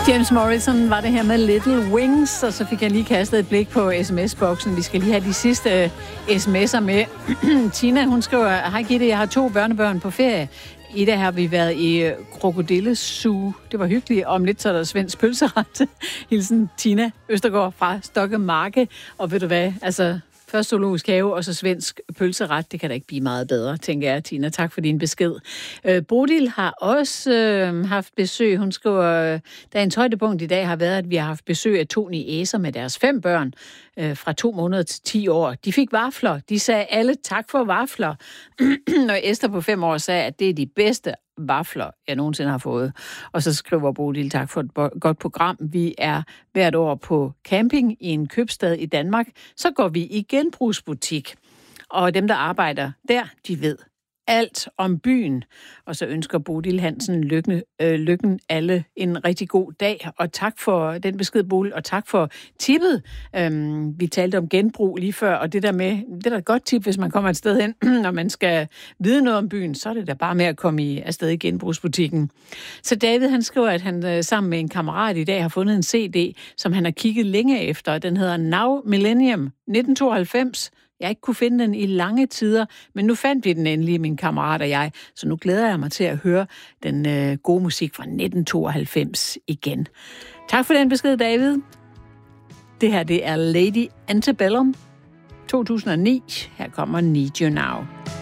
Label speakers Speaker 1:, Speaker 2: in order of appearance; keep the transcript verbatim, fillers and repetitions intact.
Speaker 1: James Morrison var det her med Little Wings, og så fik jeg lige kastet et blik på sms-boksen. Vi skal lige have de sidste sms'er med. Tina, hun skriver, hej Gitte, jeg har to børnebørn på ferie. I dag har vi været i krokodillezoo. Det var hyggeligt. Om lidt så er der svensk pølseret. Hilsen Tina Østergaard fra Stokkemarke. Og ved du hvad, altså først zoologisk have, og så svensk pølseret. Det kan da ikke blive meget bedre, tænker jeg, Tina. Tak for din besked. Øh, Bodil har også øh, haft besøg. Hun skriver, øh, dagens højdepunkt i dag har været, at vi har haft besøg af to niæser med deres fem børn øh, fra to måneder til ti år. De fik vafler. De sagde alle tak for vafler. Og Esther på fem år sagde, at det er de bedste vafler, jeg nogensinde har fået. Og så skriver Bodil, tak for et godt program. Vi er hvert år på camping i en købstad i Danmark. Så går vi i genbrugsbutik. Og dem, der arbejder der, de ved alt om byen. Og så ønsker Bodil Hansen lykken, øh, lykken alle en rigtig god dag. Og tak for den besked, Bodil, og tak for tippet. Øhm, vi talte om genbrug lige før, og det der med, det er da et godt tip, hvis man kommer et sted hen, når man skal vide noget om byen, så er det da bare med at komme i, afsted i genbrugsbutikken. Så David, han skriver, at han øh, sammen med en kammerat i dag har fundet en C D, som han har kigget længe efter. Den hedder Now Millennium nitten tooghalvfems. Jeg ikke kunne finde den i lange tider, men nu fandt vi den endelig, min kammerat og jeg. Så nu glæder jeg mig til at høre den øh, gode musik fra nitten tooghalvfems igen. Tak for den besked, David. Det her, det er Lady Antebellum to tusind og ni. Her kommer Need You Now.